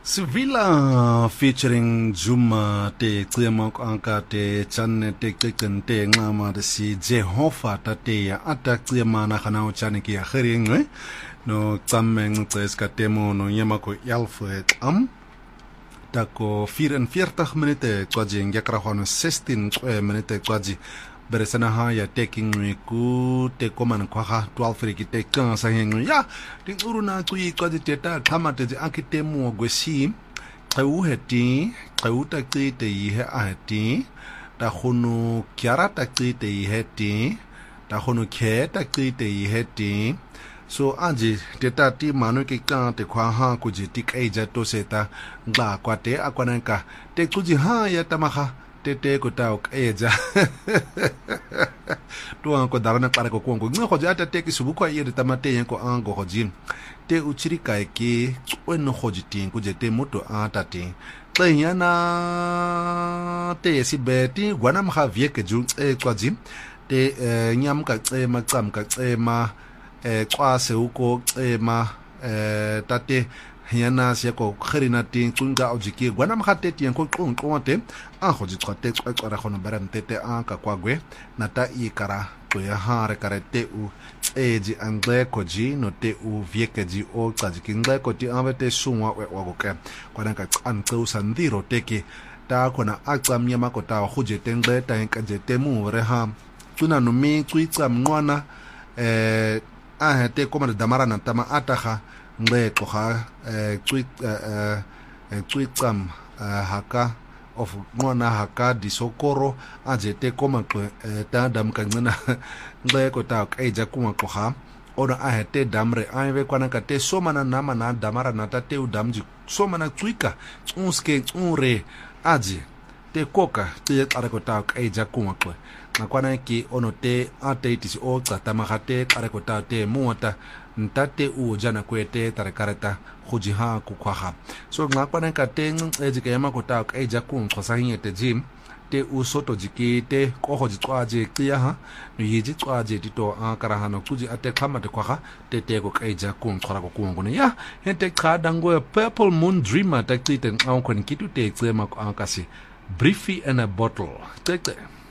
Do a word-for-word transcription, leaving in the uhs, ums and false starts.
Sivila featuring Juma te Clema Anka te Chane te Kicken te Nama de si Jehovah tate ya ata Clema na Hanao Chaniki ya Hering no Tsameng Teskatemo no Yamako Alfred Am Tako vierenveertig minute kwaji ngekrahano zestien minute kwaji beresana ha ya taking me ku te koman kwa twaalf friki te kan sa hengu ya ting uruna ku yi kwaji teta kama te akitemu gwesi qewu heti qewu ta te yi he ahti ta khunu kyara ta te yi heti ta khunu khe ta te yi heti so aji teta ti manu ki kan te kwa ha ku ji tik eja to seta ngla kwa te akwananka te ku ji ha ya tamaha te te ko ta ok eja to an ko darana para ko ko ngwa ko ja ta te ki subu ko yede tamate yen ko an go hojin te uchiri kai ki wen hojitin ku je te moto ata te tlenyana te si beti gwana mha vie ke ju e kwaji te nyam ka e ma tsam ka e ma eh kwase uko ema eh tate yana siyako khirina tin tsunga ojiki gwana mkhate tin ko qonqonte a khoji tsote tsara khono baram tete a ka kwagwe nata ikara to ya hare karete u eji angle koji no te u viekeji o tsajiki ngle ko ti avete sunwa we wagoke kwana ka antso sandiro teke ta khona aqamya makota khuje tengle ta enkaje temu re ha tuna no mi twitsa mnwana eh ah te koma de damara na tama ataha ngwe qoha eh tweet eh tweetam haka of ngwana haka di sokoro aje te koma ta dam kangena ngwe ko ta eja kuma qoha ona ah te damre aive kwana ka te somana nama na damara na ta te udamji somana twika unske unre aje te koka te arekota eja kuma ko nakwana ki ono te ate tisi o tsata magate karekota te muota ntate u jana kwete tarekareta khujiha kukwaha so nakwana ka te ejike yama kota eja kun khosa hinyete jim te u soto jiki te ko hoji twaje qiya ha no yiji twaje tito akarahano kuji ate khama te kwaha te te ko eja kun khora ko kungune ya hente khada ngo purple moon dreamer te titen au kon kitu te tsema ko akasi briefy in a bottle te